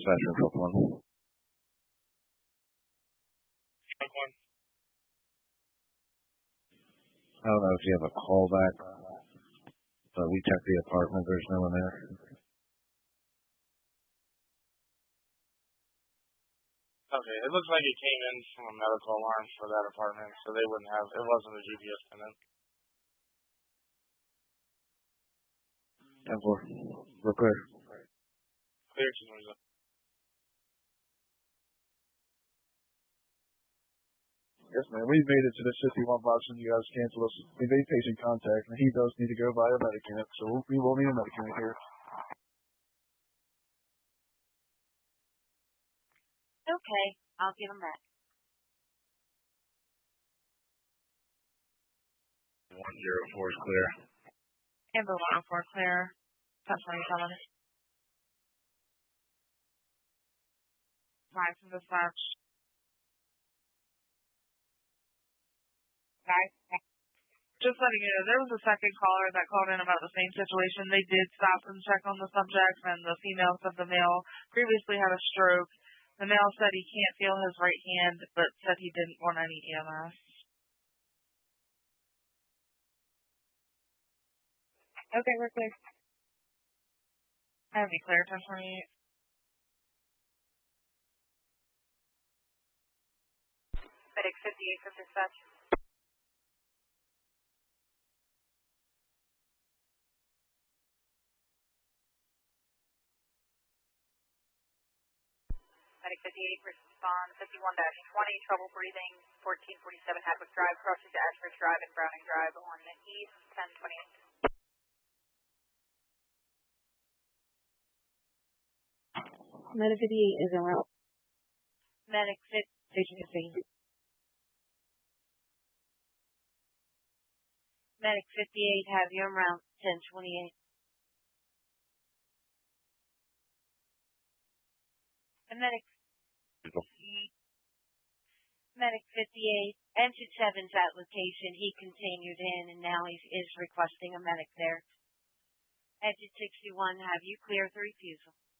dispatcher, truck one. Truck one. I don't know if you have a callback, but we checked the apartment. There's no one there. Okay, it looks like it came in from a medical alarm for that apartment, so they wouldn't have, it wasn't a GPS pin-in. 10-4. We're clear. Clear to Louisa. Yes, man. We've made it to the 51 box and you guys canceled us. We made patient contact, and he does need to go via Medicamp, so we will need a Medicamp here. Okay, I'll give him that. 104 is clear. Amber 104 clear. 1027. 5 from dispatch. Just letting you know, there was a second caller that called in about the same situation. They did stop and check on the subject, and the female said the male previously had a stroke. The male said he can't feel his right hand, but said he didn't want any EMS. Okay, we're clear. I'll be clear, 1028. Medic 58 from dispatch. Medic 58, respond 51-20, trouble breathing, 1447 Hadwick Drive, crossing to Ashford Drive and Browning Drive on East, 1028. Medic 58 is en route. Medic 58. Medic 58, have you en route, 1028. And Medic 58 entered 7's application. He continued in, and now he is requesting a medic there. Exit 61, have you clear the refusal?